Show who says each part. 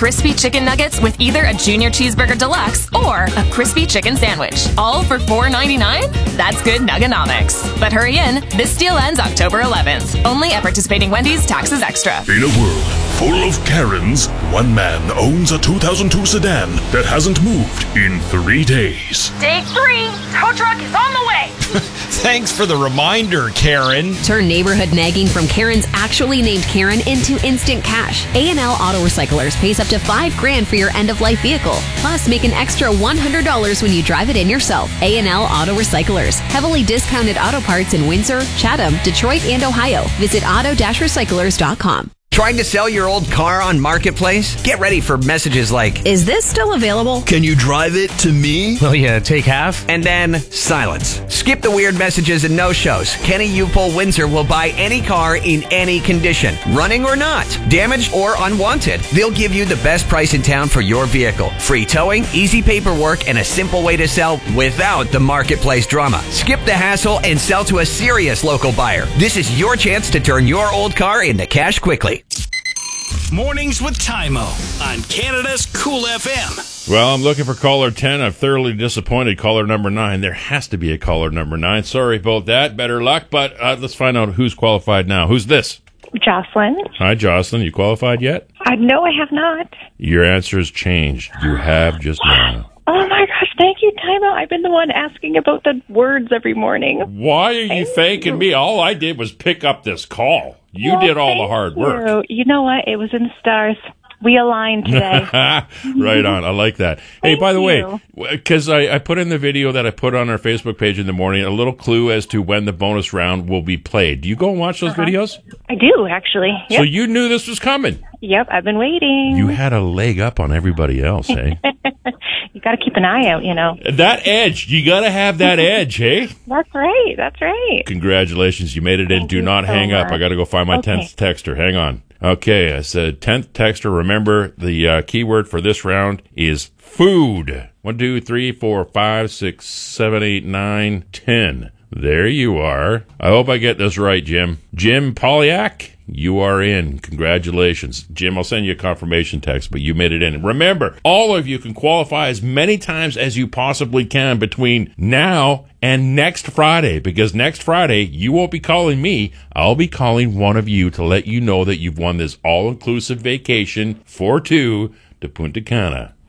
Speaker 1: crispy chicken nuggets with either a Junior Cheeseburger Deluxe or a crispy chicken sandwich. All for $4.99? That's good Nugganomics. But hurry in. This deal ends October 11th. Only at participating Wendy's, taxes extra.
Speaker 2: In a world full of Karens, one man owns a 2002 sedan that hasn't moved in 3 days.
Speaker 3: Day 3, tow truck is on the way.
Speaker 4: Thanks for the reminder, Karen.
Speaker 5: Turn neighborhood nagging from Karen's actually named Karen into instant cash. A&L Auto Recyclers pays up to $5,000 for your end-of-life vehicle. Plus, make an extra $100 when you drive it in yourself. A&L Auto Recyclers. Heavily discounted auto parts in Windsor, Chatham, Detroit, and Ohio. Visit auto-recyclers.com.
Speaker 6: Trying to sell your old car on Marketplace? Get ready for messages like,
Speaker 5: Is this still available?
Speaker 7: Can you drive it to me?
Speaker 8: Will you take half?
Speaker 6: and then silence. Skip the weird messages and no-shows. Kenny Upol Windsor will buy any car in any condition, running or not, damaged or unwanted. They'll give you the best price in town for your vehicle. Free towing, easy paperwork, and a simple way to sell without the Marketplace drama. Skip the hassle and sell to a serious local buyer. This is your chance to turn your old car into cash quickly.
Speaker 9: Mornings with Tymo on Canada's Cool FM.
Speaker 10: Well, I'm looking for caller 10. I'm thoroughly disappointed. Caller number 9. There has to be a caller number 9. Sorry about that. Better luck. But let's find out who's qualified now. Who's this?
Speaker 11: Jocelyn.
Speaker 10: Hi, Jocelyn. You qualified yet?
Speaker 11: No, I have not.
Speaker 10: Your answer has changed. You have just now.
Speaker 11: Oh my gosh, thank you, Tymo. I've been the one asking about the words every morning.
Speaker 10: Why are you thanking me? All I did was pick up this call. You did all the hard work.
Speaker 11: You know what? It was in the stars. We aligned today.
Speaker 10: Right on. I like that. Hey, by the way, because I put in the video that I put on our Facebook page in the morning, a little clue as to when the bonus round will be played. Do you go and watch those videos?
Speaker 11: I do, actually. Yep.
Speaker 10: So you knew this was coming.
Speaker 11: Yep, I've been waiting.
Speaker 10: You had a leg up on everybody else, eh?
Speaker 11: You got to keep an eye out, you know.
Speaker 10: That edge. You got to have that edge, hey?
Speaker 11: That's right. That's right.
Speaker 10: Congratulations. You made it in. Do not hang up. I got to go find my 10th texter. Hang on. Okay, I said 10th texter. Remember, the keyword for this round is food. 1, 2, 3, 4, 5, 6, 7, 8, 9, 10. There you are. I hope I get this right, Jim. Jim Polyak, you are in. Congratulations. Jim, I'll send you a confirmation text, but you made it in. Remember, all of you can qualify as many times as you possibly can between now and next Friday, because next Friday, you won't be calling me. I'll be calling one of you to let you know that you've won this all-inclusive vacation for 2 to Punta Cana.